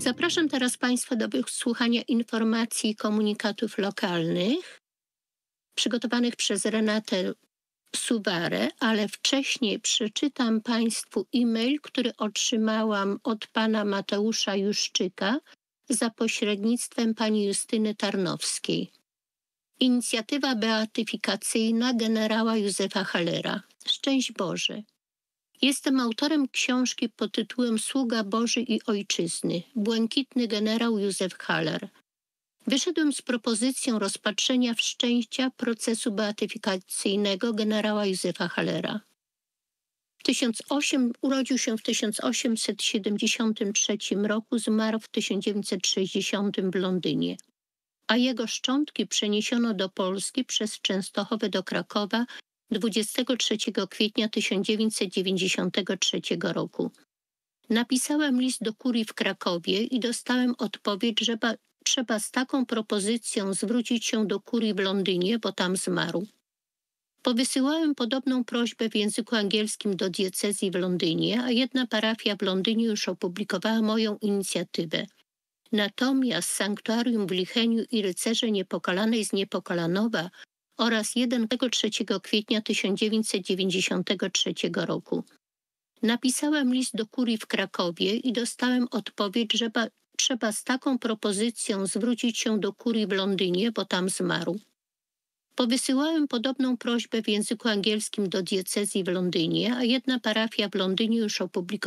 Zapraszam teraz Państwa do wysłuchania informacji i komunikatów lokalnych przygotowanych przez Renatę Suwarę, ale wcześniej przeczytam Państwu e-mail, który otrzymałam od pana Mateusza Juszczyka za pośrednictwem pani Justyny Tarnowskiej. Inicjatywa beatyfikacyjna generała Józefa Hallera. Szczęść Boże! Jestem autorem książki pod tytułem Sługa Boży i Ojczyzny. Błękitny generał Józef Haller. Wyszedłem z propozycją rozpatrzenia wszczęcia procesu beatyfikacyjnego generała Józefa Hallera. Urodził się w 1873 roku, zmarł w 1960 w Londynie, a jego szczątki przeniesiono do Polski przez Częstochowę do Krakowa 23 kwietnia 1993 roku. Napisałem list do kurii w Krakowie i dostałem odpowiedź, że trzeba z taką propozycją zwrócić się do kurii w Londynie, bo tam zmarł. Powysyłałem podobną prośbę w języku angielskim do diecezji w Londynie, a jedna parafia w Londynie już opublikowała moją inicjatywę. Natomiast Sanktuarium w Licheniu i Rycerze Niepokalanej z Niepokalanowa oraz 3 kwietnia 1993 roku. Napisałem list do kurii w Krakowie i dostałem odpowiedź, że trzeba z taką propozycją zwrócić się do kurii w Londynie, bo tam zmarł. Powysyłałem podobną prośbę w języku angielskim do diecezji w Londynie, a jedna parafia w Londynie już opublikowała